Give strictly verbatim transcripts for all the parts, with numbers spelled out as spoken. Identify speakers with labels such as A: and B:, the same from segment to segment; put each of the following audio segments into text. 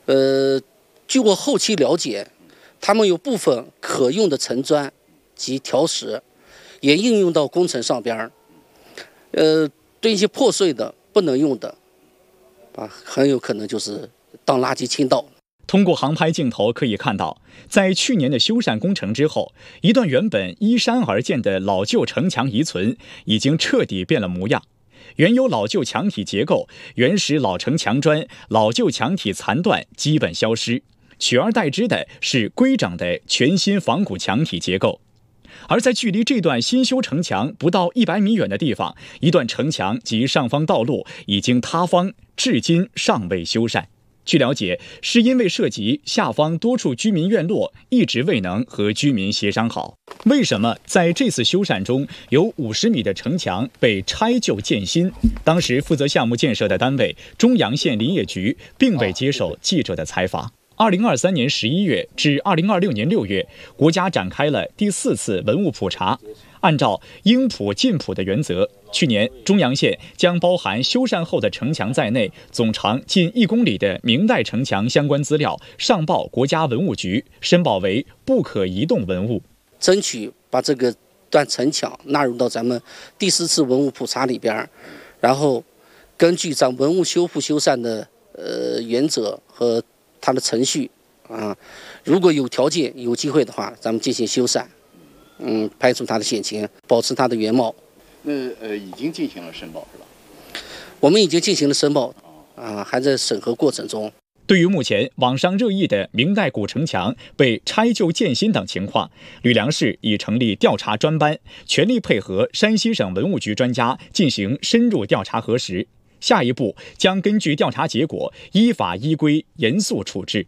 A: 呃，据我后期了解，他们有部分可用的陈砖及条石也应用到工程上边，呃，对一些破碎的不能用的啊，很有可能就是当垃圾倾倒。
B: 通过航拍镜头可以看到，在去年的修缮工程之后，一段原本依山而建的老旧城墙遗存已经彻底变了模样。原有老旧墙体结构、原始老城墙砖、老旧墙体残段基本消失，取而代之的是规整的全新仿古墙体结构。而在距离这段新修城墙不到一百米远的地方，一段城墙及上方道路已经塌方，至今尚未修缮。据了解，是因为涉及下方多处居民院落，一直未能和居民协商好。为什么在这次修缮中有五十米的城墙被拆旧建新？当时负责项目建设的单位中阳县林业局并未接受记者的采访。二零二三年十一月至二零二六年六月，国家展开了第四次文物普查。按照应普尽普的原则，去年中阳县将包含修缮后的城墙在内，总长近一公里的明代城墙相关资料上报国家文物局，申报为不可移动文物，
A: 争取把这个段城墙纳入到咱们第四次文物普查里边，然后根据咱文物修复修缮的呃原则和它的程序啊，如果有条件有机会的话，咱们进行修缮。嗯，排除它的险情，保持它的原貌。
C: 那呃，已经进行了申报是吧？
A: 我们已经进行了申报，啊，还在审核过程中。
B: 对于目前网上热议的明代古城墙被拆旧建新等情况，吕梁市已成立调查专班，全力配合山西省文物局专家进行深入调查核实。下一步将根据调查结果，依法依规严肃处置。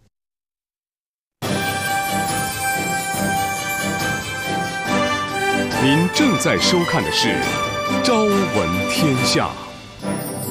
D: 您正在收看的是《朝闻天下》。